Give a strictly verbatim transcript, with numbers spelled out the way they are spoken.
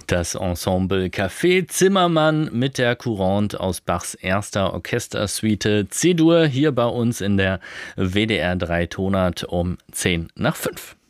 Das Ensemble Café Zimmermann mit der Courante aus Bachs erster Orchestersuite C-Dur hier bei uns in der W D R drei Tonart um zehn nach fünf.